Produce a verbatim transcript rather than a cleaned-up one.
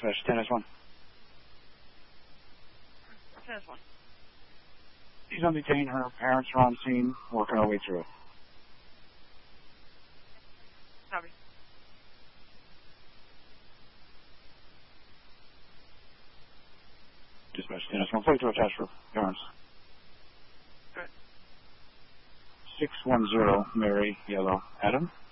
Dispatch, ten S one. ten S one. She's on detain. Her parents are on scene, working our way through it. Copy. Dispatch, ten S one. forty-two attached for parents. Good. six one zero, Mary, Yellow, Adam.